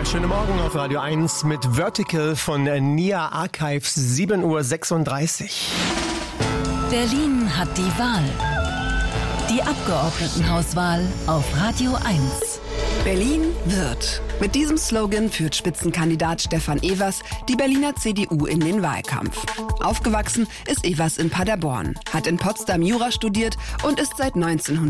Schönen Morgen auf Radio 1 mit Vertical von NIA Archives, 7:36 Uhr. Berlin hat die Wahl. Die Abgeordnetenhauswahl auf Radio 1. Berlin wird. Mit diesem Slogan führt Spitzenkandidat Stefan Evers die Berliner CDU in den Wahlkampf. Aufgewachsen ist Evers in Paderborn, hat in Potsdam Jura studiert und ist seit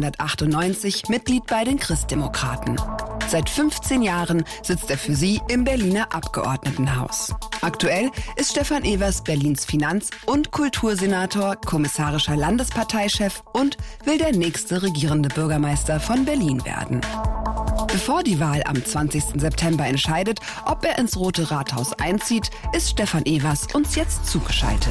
1998 Mitglied bei den Christdemokraten. Seit 15 Jahren sitzt er für sie im Berliner Abgeordnetenhaus. Aktuell ist Stefan Evers Berlins Finanz- und Kultursenator, kommissarischer Landesparteichef und will der nächste regierende Bürgermeister von Berlin werden. Bevor die Wahl am 20. September entscheidet, ob er ins Rote Rathaus einzieht, ist Stefan Evers uns jetzt zugeschaltet.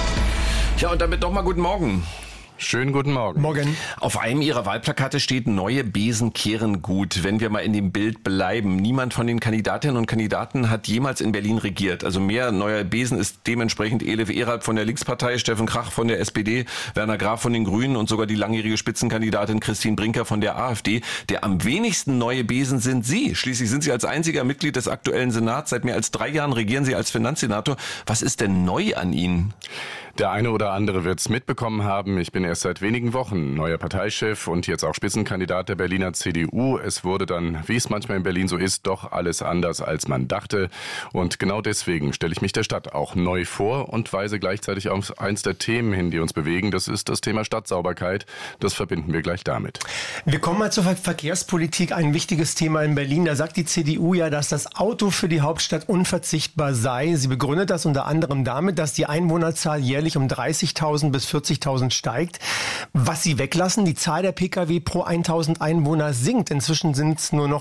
Ja, und damit nochmal guten Morgen. Schönen guten Morgen. Morgen. Auf einem Ihrer Wahlplakate steht, neue Besen kehren gut. Wenn wir mal in dem Bild bleiben, niemand von den Kandidatinnen und Kandidaten hat jemals in Berlin regiert. Also mehr neuer Besen ist dementsprechend Elif Eralp von der Linkspartei, Steffen Krach von der SPD, Werner Graf von den Grünen und sogar die langjährige Spitzenkandidatin Christine Brinker von der AfD. Der am wenigsten neue Besen sind Sie. Schließlich sind Sie als einziger Mitglied des aktuellen Senats. Seit mehr als 3 Jahren regieren Sie als Finanzsenator. Was ist denn neu an Ihnen? Der eine oder andere wird es mitbekommen haben. Ich bin erst seit wenigen Wochen neuer Parteichef und jetzt auch Spitzenkandidat der Berliner CDU. Es wurde dann, wie es manchmal in Berlin so ist, doch alles anders, als man dachte. Und genau deswegen stelle ich mich der Stadt auch neu vor und weise gleichzeitig auf eins der Themen hin, die uns bewegen. Das ist das Thema Stadtsauberkeit. Das verbinden wir gleich damit. Wir kommen mal zur Verkehrspolitik, ein wichtiges Thema in Berlin. Da sagt die CDU ja, dass das Auto für die Hauptstadt unverzichtbar sei. Sie begründet das unter anderem damit, dass die Einwohnerzahl jährlich um 30.000 bis 40.000 steigt. Was sie weglassen, die Zahl der Pkw pro 1.000 Einwohner sinkt. Inzwischen sind es nur noch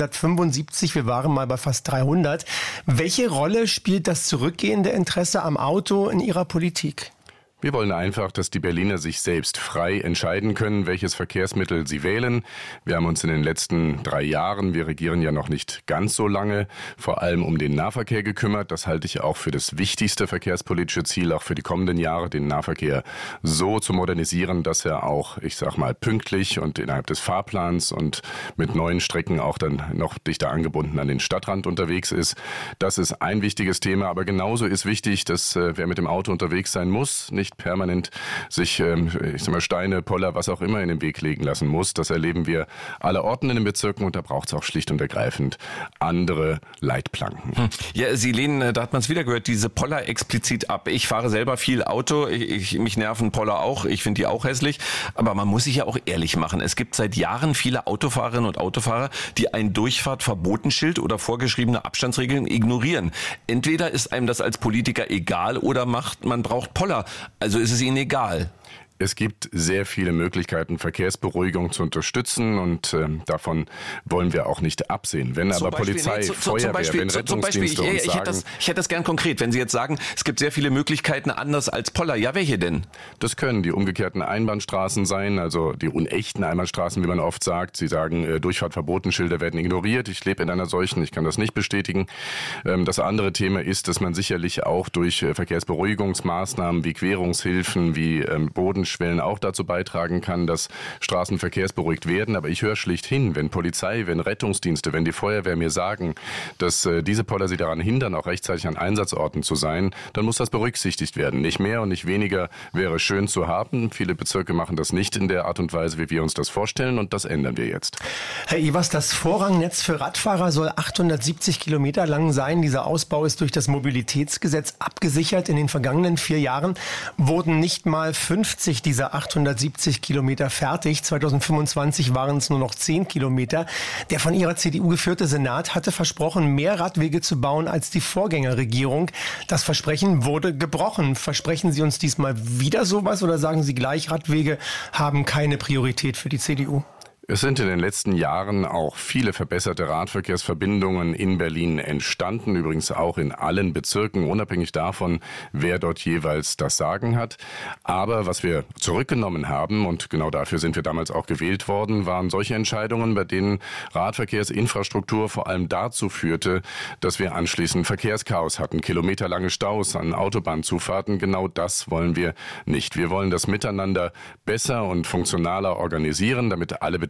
275. Wir waren mal bei fast 300. Welche Rolle spielt das zurückgehende Interesse am Auto in Ihrer Politik? Wir wollen einfach, dass die Berliner sich selbst frei entscheiden können, welches Verkehrsmittel sie wählen. Wir haben uns in den letzten 3 Jahren, wir regieren ja noch nicht ganz so lange, vor allem um den Nahverkehr gekümmert. Das halte ich auch für das wichtigste verkehrspolitische Ziel, auch für die kommenden Jahre, den Nahverkehr so zu modernisieren, dass er auch, ich sag mal, pünktlich und innerhalb des Fahrplans und mit neuen Strecken auch dann noch dichter angebunden an den Stadtrand unterwegs ist. Das ist ein wichtiges Thema, aber genauso ist wichtig, dass wer mit dem Auto unterwegs sein muss, nicht permanent sich Steine, Poller, was auch immer in den Weg legen lassen muss. Das erleben wir allerorten in den Bezirken und da braucht es auch schlicht und ergreifend andere Leitplanken. Ja, Sie lehnen, da hat man es wieder gehört, diese Poller explizit ab. Ich fahre selber viel Auto, mich nerven Poller auch, ich finde die auch hässlich, aber man muss sich ja auch ehrlich machen. Es gibt seit Jahren viele Autofahrerinnen und Autofahrer, die ein Durchfahrtverbotenschild oder vorgeschriebene Abstandsregeln ignorieren. Entweder ist einem das als Politiker egal oder man braucht Poller. Also ist es Ihnen egal? Es gibt sehr viele Möglichkeiten, Verkehrsberuhigung zu unterstützen und davon wollen wir auch nicht absehen. Wenn aber Polizei, Feuerwehr, wenn Rettungsdienste uns sagen... Ich hätte das gern konkret, wenn Sie jetzt sagen, es gibt sehr viele Möglichkeiten anders als Poller. Ja, welche denn? Das können die umgekehrten Einbahnstraßen sein, also die unechten Einbahnstraßen, wie man oft sagt. Sie sagen, Durchfahrtverbotenschilder werden ignoriert. Ich lebe in einer solchen, ich kann das nicht bestätigen. Das andere Thema ist, dass man sicherlich auch durch Verkehrsberuhigungsmaßnahmen wie Querungshilfen, wie Bodenschwellen auch dazu beitragen kann, dass Straßen verkehrsberuhigt werden. Aber ich höre schlicht hin, wenn Polizei, wenn Rettungsdienste, wenn die Feuerwehr mir sagen, dass diese Poller sie daran hindern, auch rechtzeitig an Einsatzorten zu sein, dann muss das berücksichtigt werden. Nicht mehr und nicht weniger wäre schön zu haben. Viele Bezirke machen das nicht in der Art und Weise, wie wir uns das vorstellen und das ändern wir jetzt. Herr Evers, das Vorrangnetz für Radfahrer soll 870 Kilometer lang sein. Dieser Ausbau ist durch das Mobilitätsgesetz abgesichert. In den vergangenen 4 Jahren wurden nicht mal 50 dieser 870 Kilometer fertig. 2025 waren es nur noch 10 Kilometer. Der von Ihrer CDU geführte Senat hatte versprochen, mehr Radwege zu bauen als die Vorgängerregierung. Das Versprechen wurde gebrochen. Versprechen Sie uns diesmal wieder sowas oder sagen Sie gleich, Radwege haben keine Priorität für die CDU? Es sind in den letzten Jahren auch viele verbesserte Radverkehrsverbindungen in Berlin entstanden, übrigens auch in allen Bezirken, unabhängig davon, wer dort jeweils das Sagen hat. Aber was wir zurückgenommen haben, und genau dafür sind wir damals auch gewählt worden, waren solche Entscheidungen, bei denen Radverkehrsinfrastruktur vor allem dazu führte, dass wir anschließend Verkehrschaos hatten, kilometerlange Staus an Autobahnzufahrten. Genau das wollen wir nicht. Wir wollen das Miteinander besser und funktionaler organisieren, damit alle Beteiligten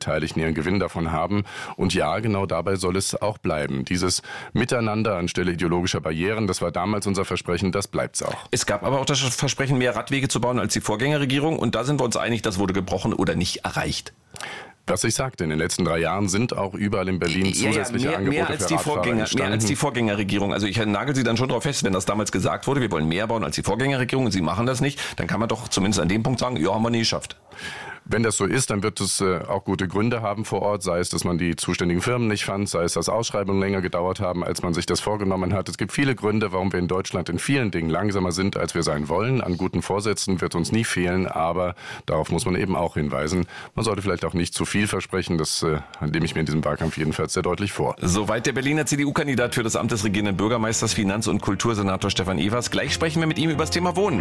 Beteiligten ihren Gewinn davon haben. Und ja, genau dabei soll es auch bleiben. Dieses Miteinander anstelle ideologischer Barrieren, das war damals unser Versprechen, das bleibt's auch. Es gab aber auch das Versprechen, mehr Radwege zu bauen als die Vorgängerregierung. Und da sind wir uns einig, das wurde gebrochen oder nicht erreicht. Was ich sagte, in den letzten 3 Jahren sind auch überall in Berlin zusätzliche Angebote mehr als für Radfahrer entstanden. Mehr als die Vorgängerregierung. Also ich nagel Sie dann schon darauf fest, wenn das damals gesagt wurde, wir wollen mehr bauen als die Vorgängerregierung und Sie machen das nicht, dann kann man doch zumindest an dem Punkt sagen, ja, haben wir nie geschafft. Wenn das so ist, dann wird es auch gute Gründe haben vor Ort, sei es, dass man die zuständigen Firmen nicht fand, sei es, dass Ausschreibungen länger gedauert haben, als man sich das vorgenommen hat. Es gibt viele Gründe, warum wir in Deutschland in vielen Dingen langsamer sind, als wir sein wollen. An guten Vorsätzen wird uns nie fehlen, aber darauf muss man eben auch hinweisen. Man sollte vielleicht auch nicht zu viel versprechen, das nehme ich mir in diesem Wahlkampf jedenfalls sehr deutlich vor. Soweit der Berliner CDU-Kandidat für das Amt des regierenden Bürgermeisters, Finanz- und Kultursenator Stefan Evers. Gleich sprechen wir mit ihm über das Thema Wohnen.